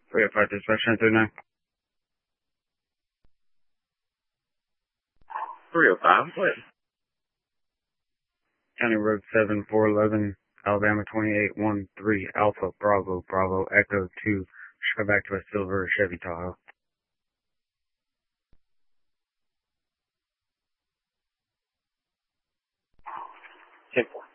305 dispatch 939. 305, what? County Road 7, 411, Alabama 2813, Alpha, Bravo, Bravo, Echo 2. Go back to a silver Chevy Tahoe. 10-4.